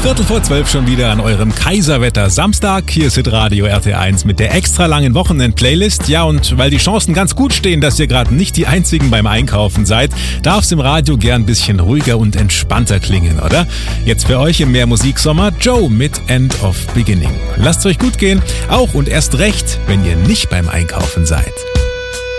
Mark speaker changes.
Speaker 1: 11:15 schon wieder an eurem Kaiserwetter Samstag. Hier ist Hitradio RT1 mit der extra langen Wochenend-Playlist. Ja, und weil die Chancen ganz gut stehen, dass ihr gerade nicht die Einzigen beim Einkaufen seid, darf es im Radio gern ein bisschen ruhiger und entspannter klingen, oder? Jetzt für euch im Mehrmusiksommer Joe mit End of Beginning. Lasst es euch gut gehen, auch und erst recht, wenn ihr nicht beim Einkaufen seid.